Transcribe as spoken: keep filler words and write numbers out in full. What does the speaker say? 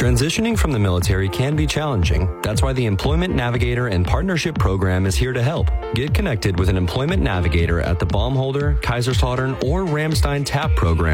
Transitioning from the military can be challenging. That's why the Employment Navigator and Partnership Program is here to help. Get connected with an Employment Navigator at the Baumholder, Kaiserslautern, or Ramstein TAP program